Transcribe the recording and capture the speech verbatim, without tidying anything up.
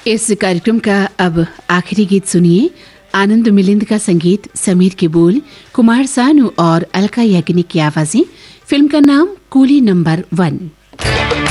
इस कार्यक्रम का अब आखिरी गीत सुनिए। आनंद मिलिंद का संगीत, समीर के बोल, कुमार सानू और अलका याग्निक की आवाजें। फिल्म का नाम कूली नंबर वन।